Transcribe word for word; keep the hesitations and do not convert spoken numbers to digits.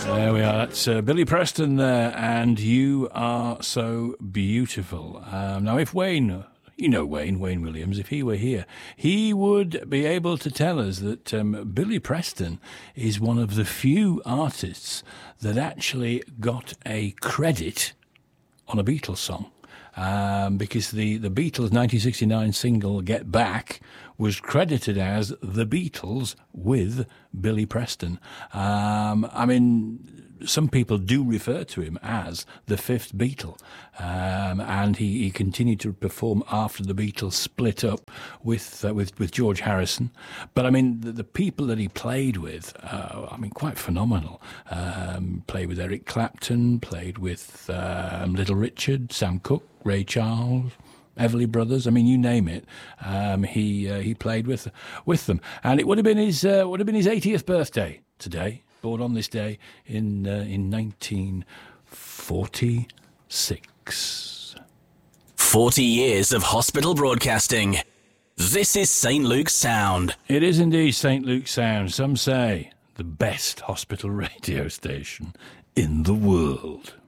There we are. That's uh, Billy Preston there, and You Are So Beautiful. Um, now, if Wayne, you know Wayne, Wayne Williams, if he were here, he would be able to tell us that um, Billy Preston is one of the few artists that actually got a credit on a Beatles song. Um, because the, the Beatles' nineteen sixty-nine single Get Back was credited as The Beatles with Billy Preston. Um, I mean, some people do refer to him as the fifth Beatle, um, and he, he continued to perform after the Beatles split up with uh, with, with George Harrison. But I mean, the, the people that he played with, uh, I mean, quite phenomenal. Um, played with Eric Clapton, played with um, Little Richard, Sam Cooke, Ray Charles, Everly Brothers. I mean, you name it. Um, he uh, he played with with them, and it would have been his uh, would have been his eightieth birthday today. Born on this day in uh, in nineteen forty-six. Forty years of hospital broadcasting. This is Saint Luke's Sound. It is indeed Saint Luke's Sound. Some say the best hospital radio station in the world.